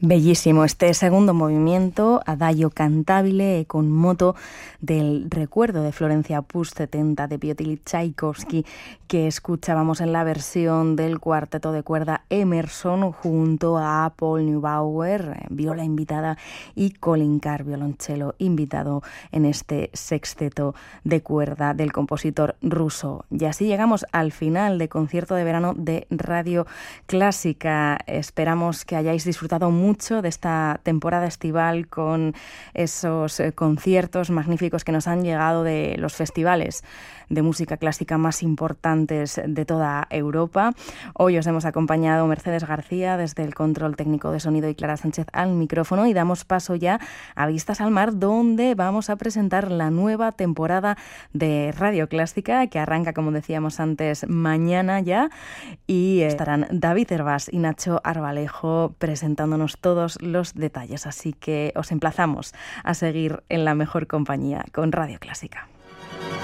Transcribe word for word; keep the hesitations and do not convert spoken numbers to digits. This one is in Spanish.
Bellísimo este segundo movimiento, Adagio cantabile con moto del recuerdo de Florencia Puig setenta de Piotr Tchaikovsky, que escuchábamos en la versión del cuarteto de cuerda Emerson junto a Paul Neubauer, viola invitada, y Colin Carr, violonchelo invitado en este sexteto de cuerda del compositor ruso. Y así llegamos al final de concierto de verano de Radio Clásica. Esperamos que hayáis disfrutado mucho mucho de esta temporada estival con esos eh, conciertos magníficos que nos han llegado de los festivales de música clásica más importantes de toda Europa. Hoy os hemos acompañado Mercedes García desde el control técnico de sonido y Clara Sánchez al micrófono, y damos paso ya a Vistas al Mar, donde vamos a presentar la nueva temporada de Radio Clásica, que arranca, como decíamos antes, mañana ya, y estarán David Hervás y Nacho Arbalejo presentándonos todos los detalles, así que os emplazamos a seguir en la mejor compañía con Radio Clásica.